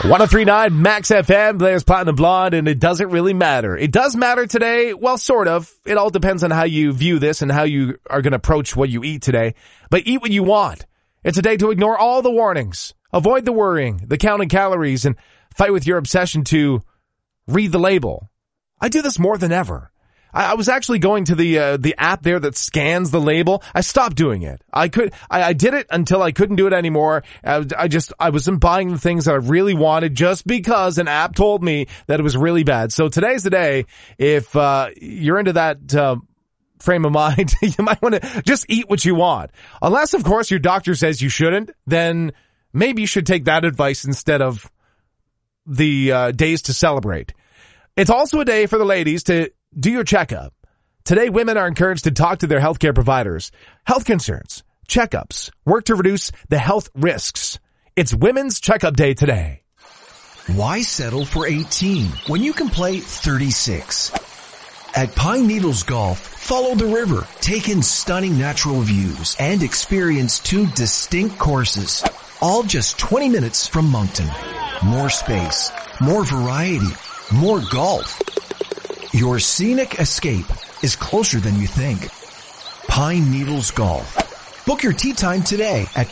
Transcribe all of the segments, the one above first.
1039 Max FM, Blair's Platinum Blonde, and it doesn't really matter. It does matter today. Well, sort of. It all depends on how you view this and how you are going to approach what you eat today. But eat what you want. It's a day to ignore all the warnings, avoid the worrying, the counting calories, and fight with your obsession to read the label. I do this more than ever. I was actually going to the app there that scans the label. I stopped doing it. I did it until I couldn't do it anymore. I wasn't buying the things that I really wanted just because an app told me that it was really bad. So today's the day. If you're into that frame of mind, you might want to just eat what you want. Unless, of course, your doctor says you shouldn't, then maybe you should take that advice instead of the days to celebrate. It's also a day for the ladies to do your checkup. Today, women are encouraged to talk to their healthcare providers. Health concerns, checkups, work to reduce the health risks. It's Women's Checkup Day today. Why settle for 18 when you can play 36? At Pine Needles Golf, follow the river, take in stunning natural views, and experience 2 distinct courses, all just 20 minutes from Moncton. More space, more variety, more golf. Your scenic escape is closer than you think. Pine Needles Golf. Book your tee time today at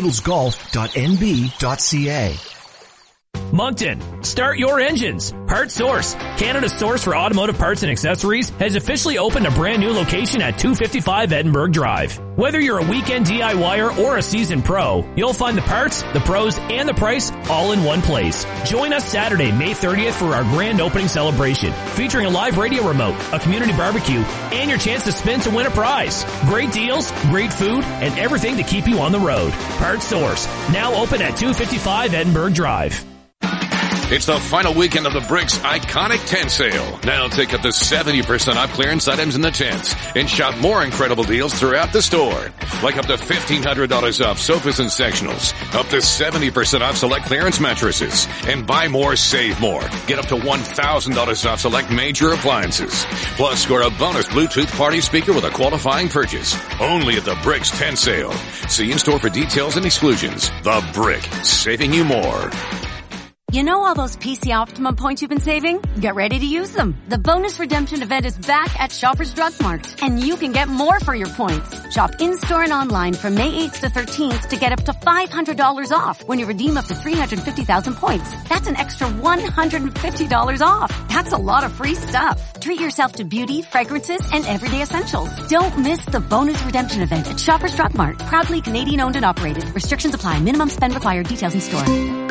pineneedlesgolf.nb.ca. Moncton, start your engines. Parts Source, Canada's source for automotive parts and accessories, has officially opened a brand new location at 255 Edinburgh Drive. Whether you're a weekend DIYer or a seasoned pro, you'll find the parts, the pros, and the price all in one place. Join us Saturday, May 30th for our grand opening celebration, featuring a live radio remote, a community barbecue, and your chance to spin to win a prize. Great deals, great food, and everything to keep you on the road. Parts Source, now open at 255 Edinburgh Drive. It's the final weekend of the Bricks Iconic Tent Sale. Now take up to 70% off clearance items in the tents and shop more incredible deals throughout the store. Like up to $1,500 off sofas and sectionals, up to 70% off select clearance mattresses, and buy more, save more. Get up to $1,000 off select major appliances. Plus, score a bonus Bluetooth party speaker with a qualifying purchase. Only at the Bricks Tent Sale. See in-store for details and exclusions. The Brick, saving you more. You know all those PC Optimum points you've been saving? Get ready to use them. The bonus redemption event is back at Shoppers Drug Mart, and you can get more for your points. Shop in-store and online from May 8th to 13th to get up to $500 off when you redeem up to 350,000 points. That's an extra $150 off. That's a lot of free stuff. Treat yourself to beauty, fragrances, and everyday essentials. Don't miss the bonus redemption event at Shoppers Drug Mart. Proudly Canadian owned and operated. Restrictions apply. Minimum spend required. Details in store.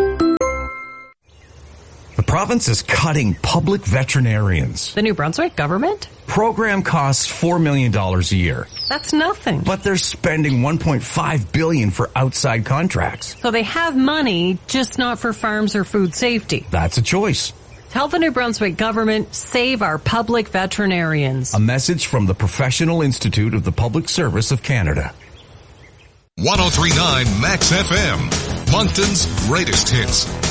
The province is cutting public veterinarians. The New Brunswick government? Program costs $4 million a year. That's nothing. But they're spending $1.5 billion for outside contracts. So they have money, just not for farms or food safety. That's a choice. Tell the New Brunswick government, save our public veterinarians. A message from the Professional Institute of the Public Service of Canada. 1039 Max FM, Moncton's greatest hits.